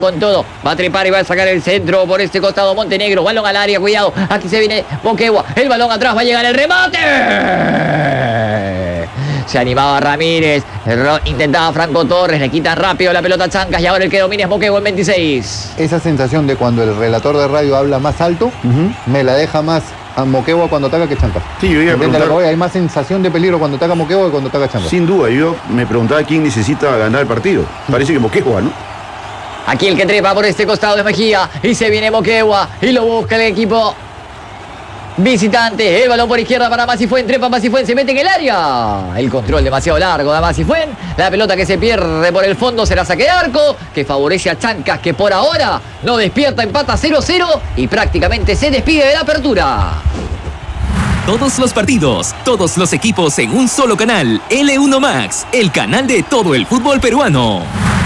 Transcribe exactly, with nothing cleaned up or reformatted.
con todo, va a trepar y va a sacar el centro por este costado Montenegro, balón al área, cuidado, aquí se viene Moquegua, el balón atrás, va a llegar el remate, se animaba Ramírez, intentaba Franco Torres, le quitan rápido la pelota a Chancas y ahora el que domina es Moquegua en veintiséis. Esa sensación de cuando el relator de radio habla más alto, uh-huh. me la deja más a Moquegua cuando ataca que Chancas. Sí, yo iba a preguntar... voy, hay más sensación de peligro cuando ataca Moquegua que cuando ataca Chancas. Sin duda, yo me preguntaba quién necesita ganar el partido. Parece que Moquegua, ¿no? Aquí el que trepa por este costado de Mejía y se viene Moquegua y lo busca el equipo visitante. El balón por izquierda para Masifuen, trepa Masifuen, se mete en el área. El control demasiado largo de Masifuen. La pelota que se pierde por el fondo será saque de arco, que favorece a Chancas, que por ahora no despierta, empata cero cero y prácticamente se despide de la apertura. Todos los partidos, todos los equipos en un solo canal. L uno Max, el canal de todo el fútbol peruano.